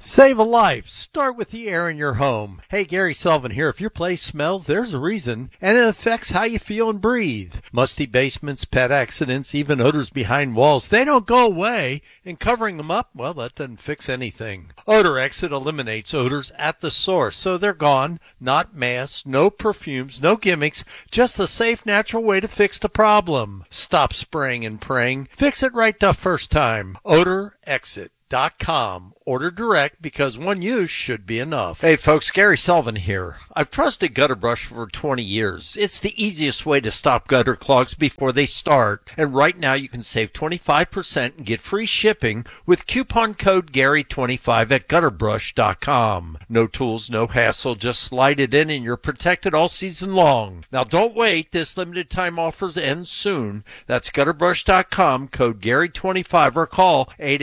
Save a life. Start with the air in your home. Hey, Gary Sullivan here. If your place smells, there's a reason, and it affects how you feel and breathe. Musty basements, pet accidents, even odors behind walls, they don't go away, and covering them up, well, that doesn't fix anything. Odor Exit eliminates odors at the source, so they're gone. Not masks, no perfumes, no gimmicks, just a safe, natural way to fix the problem. Stop spraying and praying. Fix it right the first time. OdorExit.com. Order direct because one use should be enough. Hey folks, Gary Sullivan here. I've trusted Gutter Brush for 20 years. It's the easiest way to stop gutter clogs before they start. And right now you can save 25% and get free shipping with coupon code Gary25 at gutterbrush.com. No tools, no hassle, just slide it in and you're protected all season long. Now don't wait, this limited time offers end soon. That's gutterbrush.com, code Gary25 or call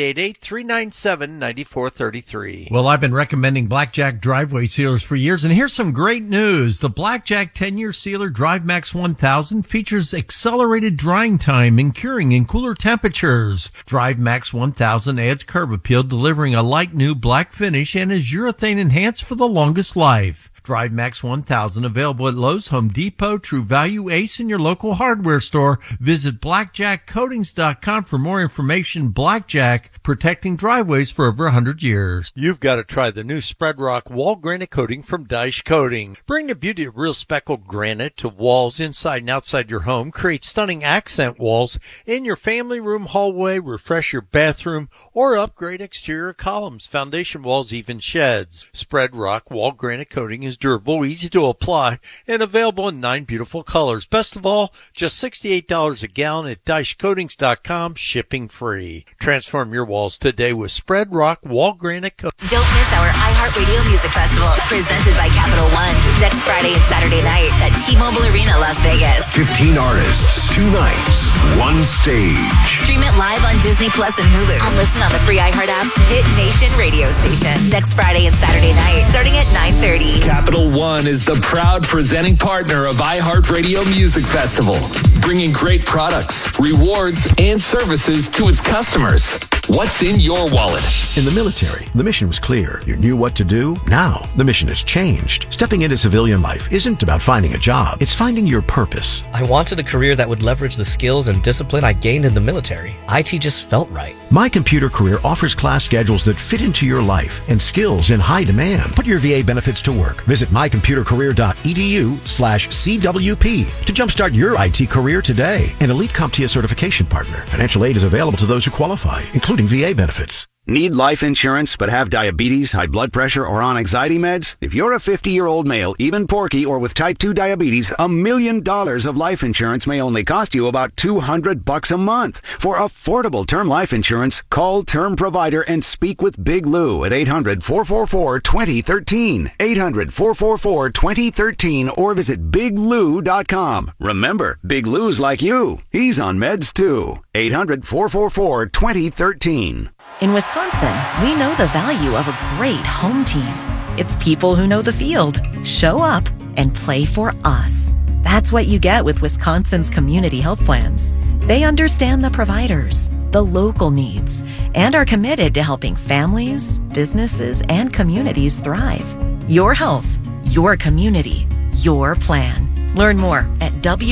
888-397-9433. Well, I've been recommending Blackjack driveway sealers for years, and here's some great news. The Blackjack 10-year sealer DriveMax 1000 features accelerated drying time and curing in cooler temperatures. DriveMax 1000 adds curb appeal, delivering a light new black finish and is urethane enhanced for the longest life. DriveMax 1000 available at Lowe's, Home Depot, True Value, Ace, and your local hardware store. Visit blackjackcoatings.com for more information. Blackjack, protecting driveways for over 100 years. You've got to try the new Spread Rock Wall Granite Coating from Daesh Coating. Bring the beauty of real speckled granite to walls inside and outside your home. Create stunning accent walls in your family room, hallway, refresh your bathroom, or upgrade exterior columns, foundation walls, even sheds. Spread Rock Wall Granite Coating is durable, easy to apply, and available in 9 beautiful colors. Best of all, just $68 a gallon at DaeshCoatings.com, shipping free. Transform your walls today with Spread Rock Wall Granite Coating. Don't miss our iHeartRadio Music Festival, presented by Capital One, next Friday and Saturday night at T-Mobile Arena, Las Vegas. 15 artists, 2 nights, 1 stage. Stream it live on Disney Plus and Hulu, and listen on the free iHeart app's Hit Nation radio station. Next Friday and Saturday night, starting at 9:30. Capital One is the proud presenting partner of iHeartRadio Music Festival, bringing great products, rewards, and services to its customers. What's in your wallet? In the military, the mission was clear. You knew what to do. Now, the mission has changed. Stepping into civilian life isn't about finding a job. It's finding your purpose. I wanted a career that would leverage the skills and discipline I gained in the military. IT just felt right. My Computer Career offers class schedules that fit into your life and skills in high demand. Put your VA benefits to work. Visit mycomputercareer.edu/CWP to jumpstart your IT career today. An elite CompTIA certification partner. Financial aid is available to those who qualify, including VA benefits. Need life insurance but have diabetes, high blood pressure, or on anxiety meds? If you're a 50-year-old male, even porky, or with type 2 diabetes, $1 million of life insurance may only cost you about $200 a month. For affordable term life insurance, call Term Provider and speak with Big Lou at 800-444-2013. 800-444-2013 or visit biglou.com. Remember, Big Lou's like you. He's on meds too. 800-444-2013. In Wisconsin, we know the value of a great home team. It's people who know the field, show up, and play for us. That's what you get with Wisconsin's community health plans. They understand the providers, the local needs, and are committed to helping families, businesses, and communities thrive. Your health, your community, your plan. Learn more at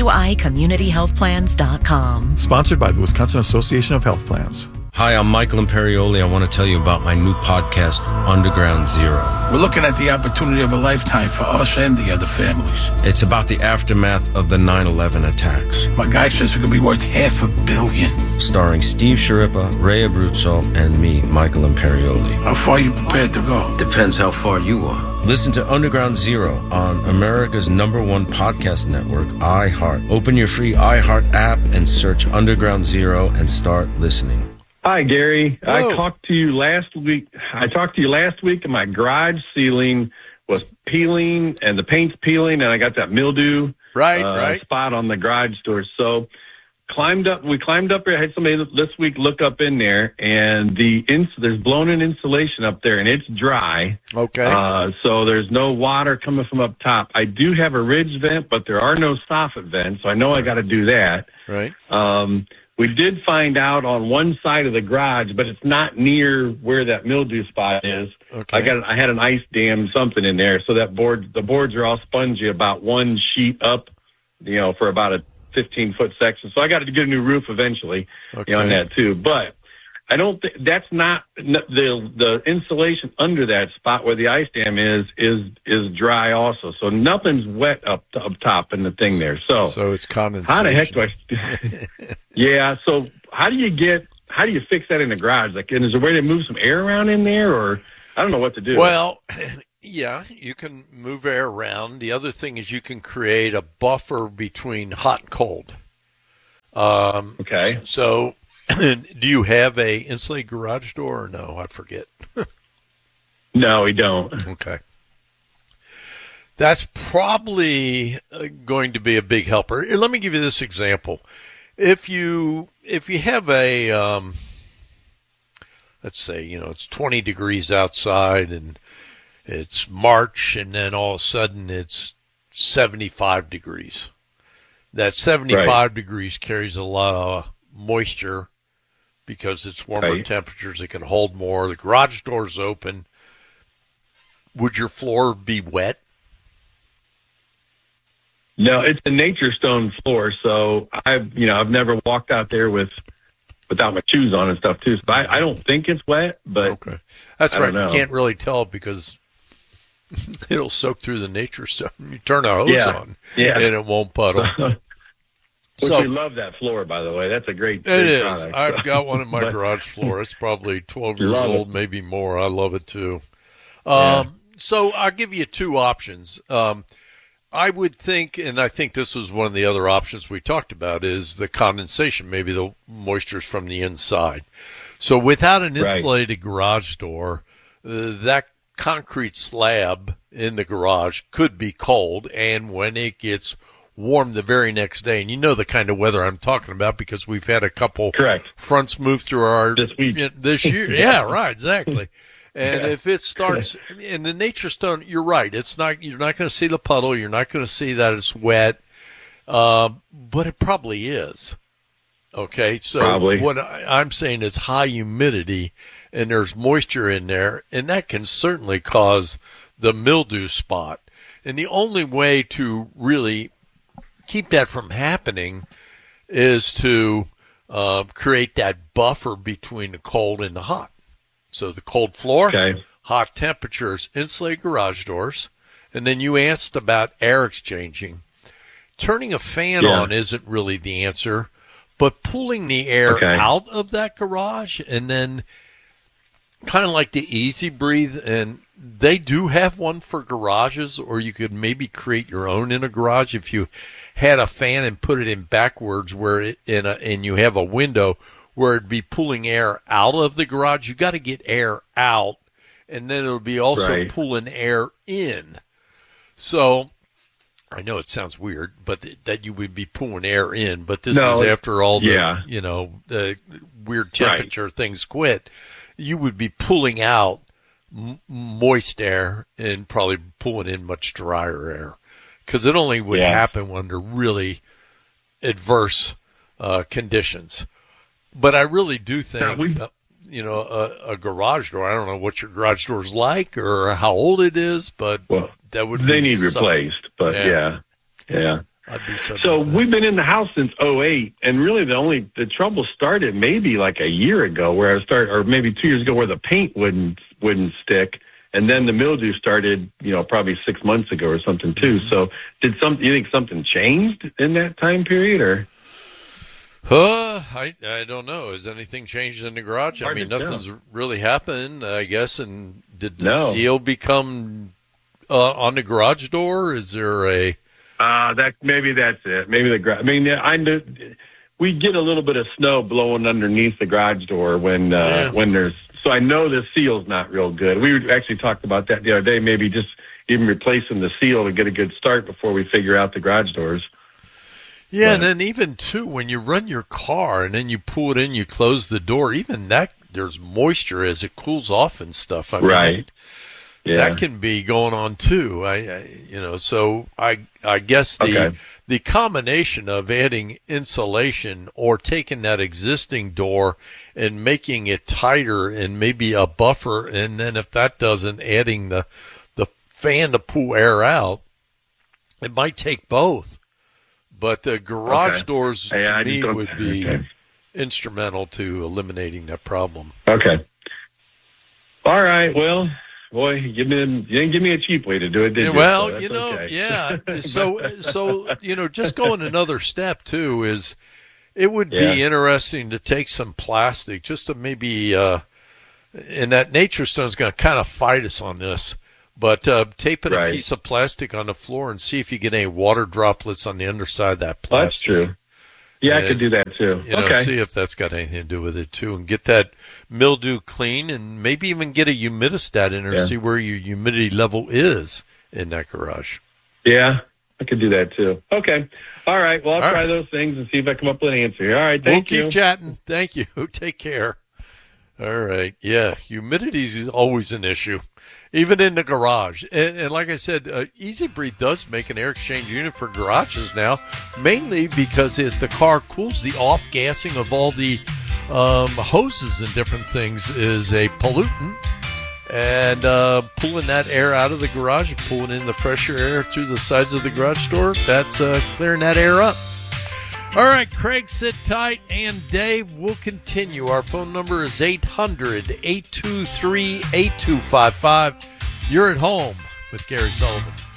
wicommunityhealthplans.com. Sponsored by the Wisconsin Association of Health Plans. Hi, I'm Michael Imperioli. I want to tell you about my new podcast, Underground Zero. We're looking at the opportunity of a lifetime for us and the other families. It's about the aftermath of the 9/11 attacks. My guy says it could be worth $500 million. Starring Steve Sciarippa, Ray Abruzzo, and me, Michael Imperioli. How far are you prepared to go? Depends how far you are. Listen to Underground Zero on America's #1 podcast network, iHeart. Open your free iHeart app and search Underground Zero and start listening. Hi, Gary. Hello. I talked to you last week, and my garage ceiling was peeling, and the paint's peeling, and I got that mildew spot on the garage door. So we climbed up there. I had somebody this week look up in there, and there's blown-in insulation up there, and it's dry. Okay. So there's no water coming from up top. I do have a ridge vent, but there are no soffit vents, so I know I got to do that. Right. We did find out on one side of the garage, but it's not near where that mildew spot is. Okay. I had an ice dam something in there, so that the boards are all spongy about one sheet up, for about a 15-foot section. So I got to get a new roof eventually on that too. But I don't think that's not the insulation under that spot where the ice dam is dry also. So nothing's wet up top in the thing there. So it's condensation. How the heck do I? Yeah. So how do you fix that in the garage? Like, is there a way to move some air around in there, or I don't know what to do? Well, yeah, you can move air around. The other thing is you can create a buffer between hot and cold. Okay. So, do you have a insulated garage door or no? I forget. No, we don't. Okay. That's probably going to be a big helper. Let me give you this example. If you have a, let's say, it's 20 degrees outside and it's March, and then all of a sudden it's 75 degrees. That 75 degrees carries a lot of moisture because it's warmer temperatures. It can hold more. The garage door's open. Would your floor be wet? No, it's a Nature Stone floor, so I've never walked out there without my shoes on and stuff too. So I don't think it's wet, but that's right. You can't really tell because it'll soak through the Nature Stone. You turn a hose on, and it won't puddle. We love that floor, by the way. That's a great product. I've got one in my garage floor. It's probably 12 years old, maybe more. I love it too. So I'll give you two options. I would think, and I think this was one of the other options we talked about, is the condensation, maybe the moisture's from the inside. So without an insulated garage door, that concrete slab in the garage could be cold, and when it gets warm the very next day, and you know the kind of weather I'm talking about because we've had a couple fronts move through our this year. Yeah, right, exactly. And if it starts in the Nature Stone, you're right. You're not going to see the puddle. You're not going to see that it's wet. But it probably is. Okay. So what I'm saying is high humidity and there's moisture in there, and that can certainly cause the mildew spot. And the only way to really keep that from happening is to create that buffer between the cold and the hot. So the cold floor, hot temperatures, insulated garage doors, and then you asked about air exchanging. Turning a fan on isn't really the answer, but pulling the air out of that garage and then kind of like the Easy Breathe, and they do have one for garages, or you could maybe create your own in a garage if you had a fan and put it in backwards and you have a window where it'd be pulling air out of the garage. You got to get air out, and then it'll be also pulling air in. So I know it sounds weird, but that you would be pulling air in. But this is after all the the weird temperature things quit. You would be pulling out moist air and probably pulling in much drier air, because it only would happen when they're really adverse conditions. But I really do think, a garage door, I don't know what your garage door is like or how old it is, but that would they need replaced. But I'd be so we've been in the house since 2008, and really the trouble started maybe like a year ago or maybe 2 years ago where the paint wouldn't stick, and then the mildew started, probably 6 months ago or something too. So you think something changed in that time period, or? I don't know. Has anything changed in the garage? I mean, nothing's really happened, I guess. And did the seal become on the garage door? Is there a? Maybe that's it. Maybe the garage. I mean, I knew we get a little bit of snow blowing underneath the garage door when there's. So I know the seal's not real good. We actually talked about that the other day. Maybe just even replacing the seal to get a good start before we figure out the garage doors. Yeah, and then even, too, when you run your car and then you pull it in, you close the door, even that, there's moisture as it cools off and stuff. I mean, that can be going on too. So I guess the combination of adding insulation or taking that existing door and making it tighter and maybe a buffer, and then if that doesn't, adding the fan to pull air out, it might take both. But the garage doors to me would be instrumental to eliminating that problem. Okay. All right. Well, boy, you didn't give me a cheap way to do it, did you? Well, so yeah. So just going another step too is it would be interesting to take some plastic just to maybe, and that Nature Stone's going to kind of fight us on this, but taping a piece of plastic on the floor and see if you get any water droplets on the underside of that plastic. That's true. Yeah, I could do that too. See if that's got anything to do with it too, and get that mildew clean, and maybe even get a humidistat in there, see where your humidity level is in that garage. Yeah, I could do that too. Okay. All right. Well, I'll try those things and see if I come up with an answer. All right. Thank you. We'll keep chatting. Thank you. Take care. All right. Yeah, humidity is always an issue, even in the garage. And like I said, Easy Breathe does make an air exchange unit for garages now, mainly because as the car cools, the off-gassing of all the hoses and different things is a pollutant. And pulling that air out of the garage, pulling in the fresher air through the sides of the garage door, that's clearing that air up. All right, Craig, sit tight, and Dave will continue. Our phone number is 800-823-8255. You're at home with Gary Sullivan.